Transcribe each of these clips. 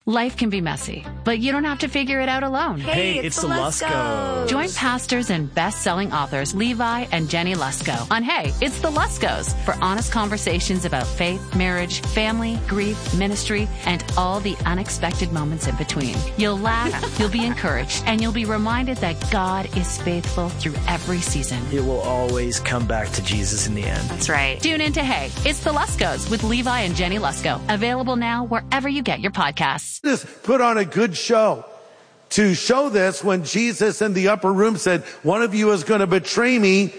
Life can be messy, but you don't have to figure it out alone. Hey, it's the Luskos. Join pastors and best-selling authors Levi and Jenny Lusko on Hey, It's the Luskos for honest conversations about faith, marriage, family, grief, ministry, and all the unexpected moments in between. You'll laugh, you'll be encouraged, and you'll be reminded that God is faithful through every season. It will always come back to Jesus in the end. That's right. Tune in to Hey, It's the Luskos with Levi and Jenny Lusko. Available now wherever you get your podcasts. Just put on a good show. To show this, when Jesus in the upper room said, one of you is going to betray me,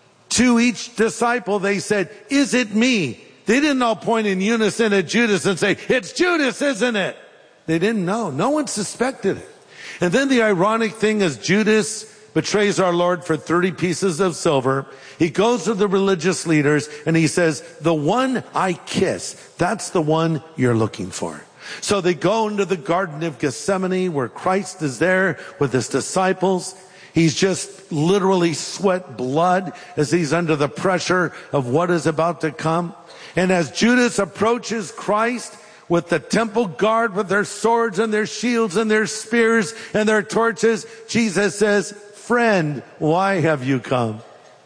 to each disciple they said, is it me? They didn't all point in unison at Judas and say, it's Judas, isn't it? They didn't know. No one suspected it. And then the ironic thing is Judas betrays our Lord for 30 pieces of silver. He goes to the religious leaders and he says, the one I kiss, that's the one you're looking for. So they go into the Garden of Gethsemane where Christ is there with his disciples. He's just literally sweat blood as he's under the pressure of what is about to come. And as Judas approaches Christ with the temple guard with their swords and their shields and their spears and their torches, Jesus says, friend, why have you come?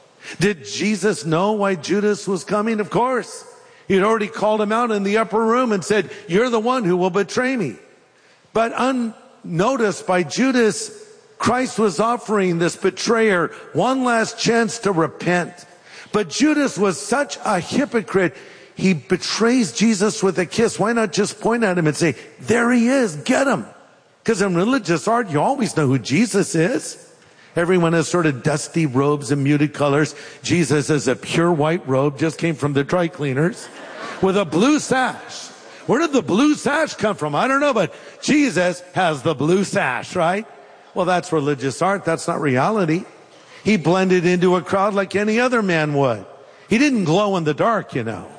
Did Jesus know why Judas was coming? Of course. He'd already called him out in the upper room and said, you're the one who will betray me. But unnoticed by Judas, Christ was offering this betrayer one last chance to repent. But Judas was such a hypocrite, he betrays Jesus with a kiss. Why not just point at him and say, there he is, get him? Because in religious art, you always know who Jesus is. Everyone has sort of dusty robes and muted colors. Jesus is a pure white robe, just came from the dry cleaners, with a blue sash. Where did the blue sash come from? I don't know, but Jesus has the blue sash, right? Well, that's religious art. That's not reality. He blended into a crowd like any other man would. He didn't glow in the dark, you know.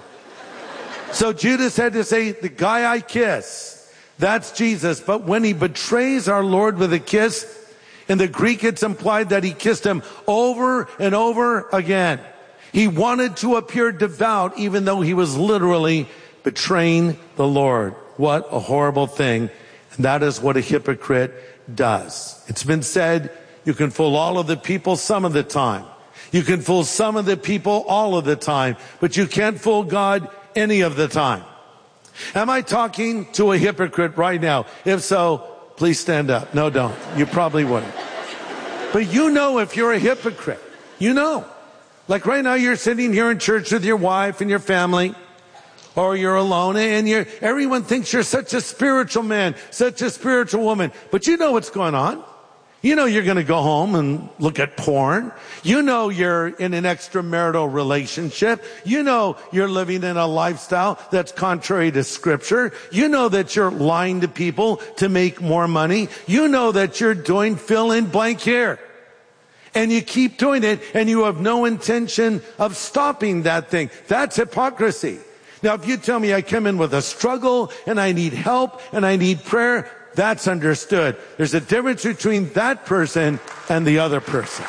So Judas had to say, the guy I kiss, that's Jesus. But when he betrays our Lord with a kiss, in the Greek, it's implied that he kissed him over and over again. He wanted to appear devout, even though he was literally betraying the Lord. What a horrible thing. And that is what a hypocrite does. It's been said, you can fool all of the people some of the time. You can fool some of the people all of the time, but you can't fool God any of the time. Am I talking to a hypocrite right now? If so, please stand up. No, don't. You probably wouldn't. But you know if you're a hypocrite. You know. Like right now you're sitting here in church with your wife and your family, or you're alone, and everyone thinks you're such a spiritual man, such a spiritual woman. But you know what's going on. You know you're going to go home and look at porn. You know you're in an extramarital relationship. You know you're living in a lifestyle that's contrary to Scripture. You know that you're lying to people to make more money. You know that you're doing fill in blank here. And you keep doing it, and you have no intention of stopping that thing. That's hypocrisy. Now, if you tell me I come in with a struggle, and I need help, and I need prayer, that's understood. There's a difference between that person and the other person.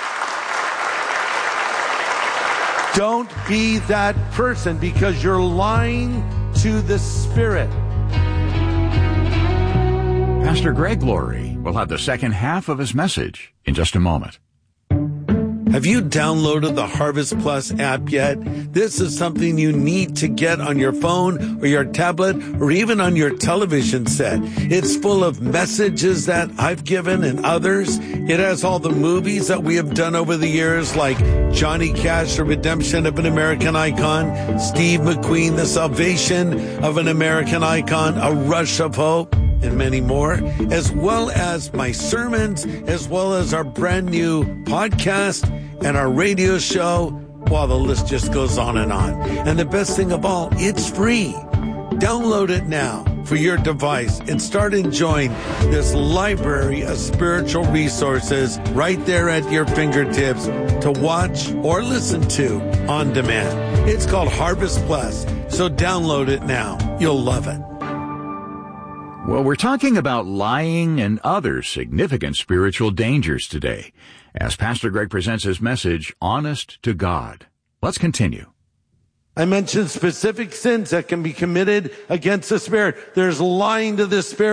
Don't be that person because you're lying to the Spirit. Pastor Greg Laurie will have the second half of his message in just a moment. Have you downloaded the Harvest Plus app yet? This is something you need to get on your phone or your tablet or even on your television set. It's full of messages that I've given and others. It has all the movies that we have done over the years, like Johnny Cash, The Redemption of an American Icon, Steve McQueen, The Salvation of an American Icon, A Rush of Hope, and many more, as well as my sermons, as well as our brand new podcast and our radio show. Well, the list just goes on. And the best thing of all, it's free. Download it now for your device and start enjoying this library of spiritual resources right there at your fingertips to watch or listen to on demand. It's called Harvest Plus, so download it now. You'll love it. Well, we're talking about lying and other significant spiritual dangers today, as Pastor Greg presents his message, Honest to God. Let's continue. I mentioned specific sins that can be committed against the Spirit. There's lying to the Spirit.